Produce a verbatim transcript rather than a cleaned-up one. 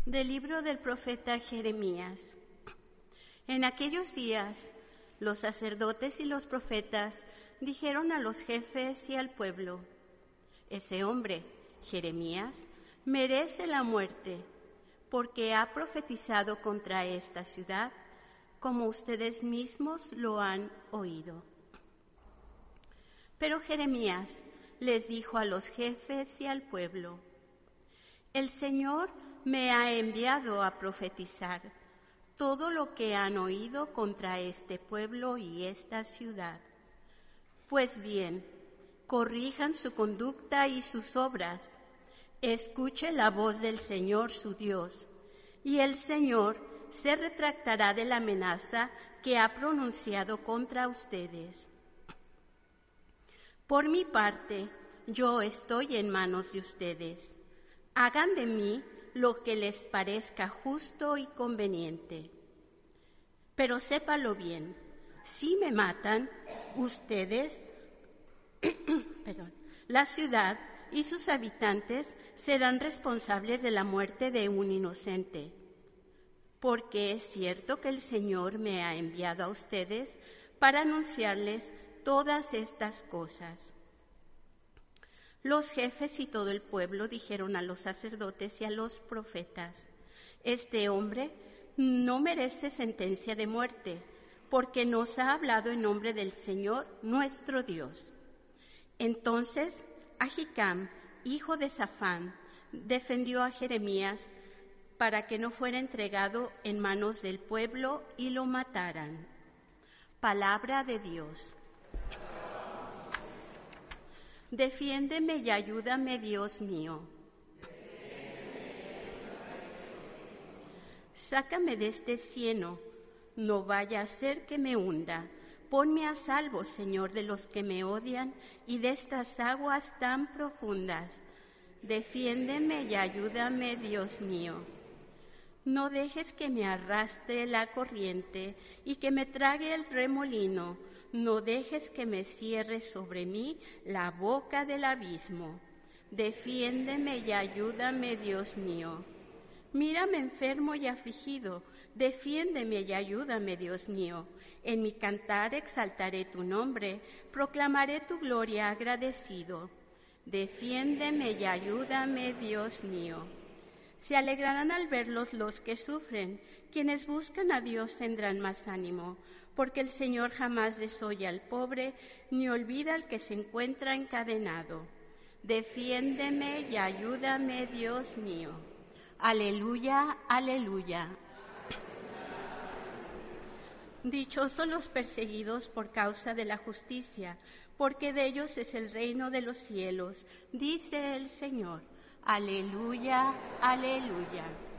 Del libro del profeta Jeremías. En aquellos días, los sacerdotes y los profetas dijeron a los jefes y al pueblo: ese hombre, Jeremías, merece la muerte, porque ha profetizado contra esta ciudad, como ustedes mismos lo han oído. Pero Jeremías les dijo a los jefes y al pueblo: el Señor me ha enviado a profetizar todo lo que han oído contra este pueblo y esta ciudad. Pues bien, corrijan su conducta y sus obras, escuche la voz del Señor su Dios, y el Señor se retractará de la amenaza que ha pronunciado contra ustedes. Por mi parte, yo estoy en manos de ustedes. Hagan de mí lo que les parezca justo y conveniente. Pero sépalo bien, si me matan, ustedes, perdón, la ciudad y sus habitantes serán responsables de la muerte de un inocente. Porque es cierto que el Señor me ha enviado a ustedes para anunciarles todas estas cosas. Los jefes y todo el pueblo dijeron a los sacerdotes y a los profetas: este hombre no merece sentencia de muerte, porque nos ha hablado en nombre del Señor nuestro Dios. Entonces Ahicam, hijo de Safán, defendió a Jeremías para que no fuera entregado en manos del pueblo y lo mataran. Palabra de Dios. Defiéndeme y ayúdame, Dios mío. Sácame de este cieno, no vaya a ser que me hunda. Ponme a salvo, Señor, de los que me odian y de estas aguas tan profundas. Defiéndeme y ayúdame, Dios mío. No dejes que me arrastre la corriente y que me trague el remolino. No dejes que me cierre sobre mí la boca del abismo. Defiéndeme y ayúdame, Dios mío. Mírame enfermo y afligido. Defiéndeme y ayúdame, Dios mío. En mi cantar exaltaré tu nombre, proclamaré tu gloria agradecido. Defiéndeme y ayúdame, Dios mío. Se alegrarán al verlos los que sufren, quienes buscan a Dios tendrán más ánimo, porque el Señor jamás desoye al pobre, ni olvida al que se encuentra encadenado. Defiéndeme y ayúdame, Dios mío. Aleluya, aleluya. Dichosos los perseguidos por causa de la justicia, porque de ellos es el reino de los cielos, dice el Señor. Aleluya, aleluya.